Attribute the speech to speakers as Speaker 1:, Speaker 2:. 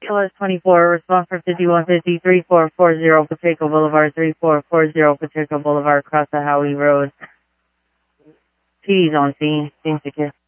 Speaker 1: LS 24, response for 5150 3440 Pacheco Boulevard, 3440 Pacheco Boulevard, across the Howie Road. PD's on scene, seems secure.